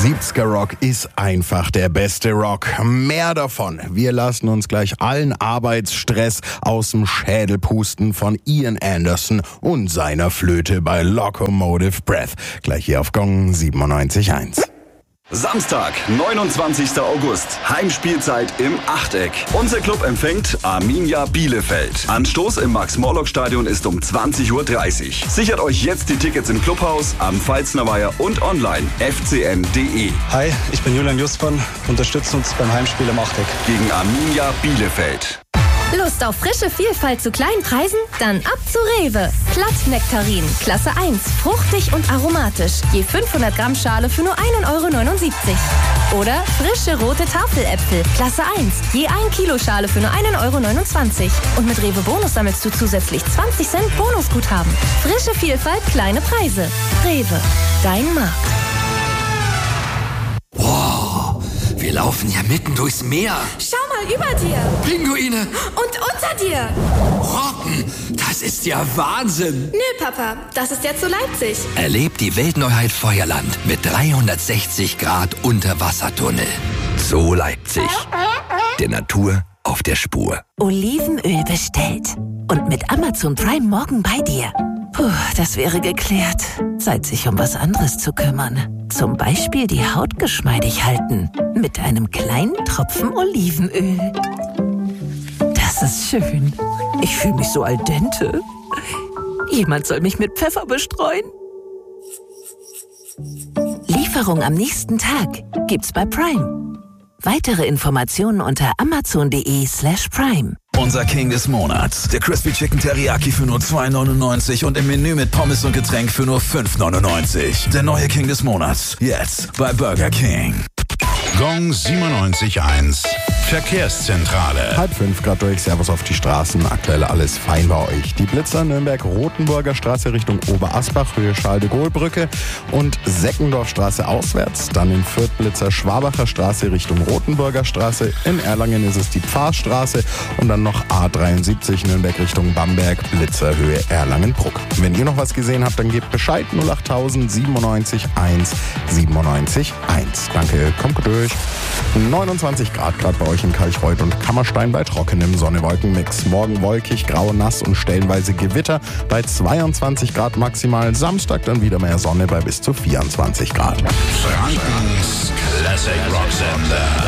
70er Rock ist einfach der beste Rock. Mehr davon. Wir lassen uns gleich allen Arbeitsstress aus dem Schädel pusten von Ian Anderson und seiner Flöte bei Locomotive Breath. Gleich hier auf Gong 97.1. Samstag, 29. August. Heimspielzeit im Achteck. Unser Club empfängt Arminia Bielefeld. Anstoß im Max-Morlock-Stadion ist um 20.30 Uhr. Sichert euch jetzt die Tickets im Clubhaus, am Pfalzner Weiher und online fcm.de. Hi, ich bin Julian Justmann. Unterstützt uns beim Heimspiel im Achteck. Gegen Arminia Bielefeld. Lust auf frische Vielfalt zu kleinen Preisen? Dann ab zu Rewe. Glattnektarin, Klasse 1, fruchtig und aromatisch. Je 500 Gramm Schale für nur 1,79 €. Oder frische rote Tafeläpfel, Klasse 1, je 1 Kilo Schale für nur 1,29 €. Und mit Rewe Bonus sammelst du zusätzlich 20 Cent Bonusguthaben. Frische Vielfalt, kleine Preise. Rewe, dein Markt. Wow, wir laufen ja mitten durchs Meer. Schau mal über dir. Pinguine. Und unter dir. Robben, das ist ja Wahnsinn. Nö, Papa, das ist jetzt so Leipzig. Erlebt die Weltneuheit Feuerland mit 360 Grad Unterwassertunnel. So Leipzig. Der Natur auf der Spur. Olivenöl bestellt. Und mit Amazon Prime morgen bei dir. Puh, das wäre geklärt. Zeit, sich um was anderes zu kümmern. Zum Beispiel die Haut geschmeidig halten. Mit einem kleinen Tropfen Olivenöl. Das ist schön. Ich fühle mich so al dente. Jemand soll mich mit Pfeffer bestreuen. Lieferung am nächsten Tag gibt's bei Prime. Weitere Informationen unter amazon.de/prime. Unser King des Monats. Der Crispy Chicken Teriyaki für nur 2,99 und im Menü mit Pommes und Getränk für nur 5,99. Der neue King des Monats. Jetzt bei Burger King. Gong 97.1. Verkehrszentrale. 4:30 Grad durch, Servus auf die Straßen, aktuell alles fein bei euch. Die Blitzer Nürnberg-Rotenburger Straße Richtung Oberasbach, Höhe Charles-de-Gaulle-Brücke und Seckendorfstraße auswärts. Dann in Fürth Blitzer Schwabacher Straße Richtung Rotenburger Straße. In Erlangen ist es die Pfarrstraße und dann noch A73 Nürnberg Richtung Bamberg, Blitzer Höhe Erlangen-Bruck. Wenn ihr noch was gesehen habt, dann gebt Bescheid 08000 97 1 97 1. Danke, kommt gut durch. 29 Grad gerade bei euch in Kalchreuth und Kammerstein bei trockenem Sonne-Wolken-Mix. Morgen wolkig, grau, nass und stellenweise Gewitter bei 22 Grad maximal. Samstag dann wieder mehr Sonne bei bis zu 24 Grad. Frankens Classic Rock Sender.